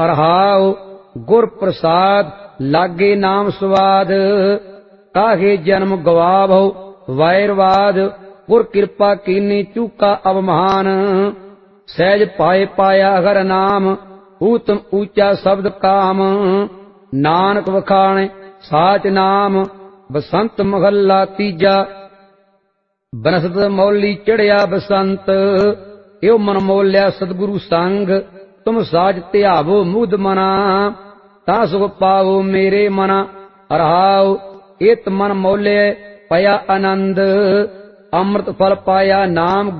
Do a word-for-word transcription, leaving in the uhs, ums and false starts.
रहाओ गुर प्रसाद लागे नाम स्वाद, काहे जन्म गवावो वैरवाद, गुर कृपा कीनी चूका अवमान, सहज पाए पाया अगर नाम, ऊतम ऊंचा शब्द काम, नानक वखाणे साच नाम, बसंत महला तीजा, बनसत मौली चढ़िया बसंत, यो मन मोल्या सतगुरु संग, तुम साज त्यावो मुद मना, ता सुख पावो मेरे मना, रहाओ इत मन मोले पया आनंद, अमृत फल पाया नाम